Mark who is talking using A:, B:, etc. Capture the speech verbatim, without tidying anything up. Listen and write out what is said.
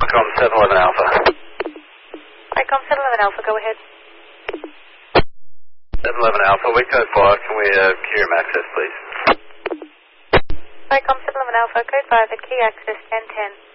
A: Icom seven eleven Alpha.
B: Icom seven eleven Alpha, go ahead.
A: seven eleven Alpha, wake code five, can we uh, key room access, please?
B: Icom seven eleven Alpha, code five at key access ten ten.